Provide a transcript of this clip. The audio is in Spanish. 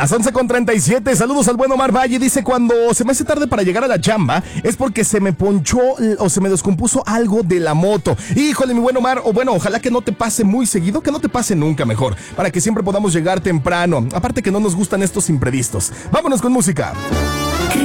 Las 11:37, saludos al buen Omar Valle. Dice, cuando se me hace tarde para llegar a la chamba es porque se me ponchó o se me descompuso algo de la moto. Híjole, mi buen Omar, o bueno, ojalá que no te pase muy seguido, que no te pase nunca mejor, para que siempre podamos llegar temprano. Aparte que no nos gustan estos imprevistos. Vámonos con música.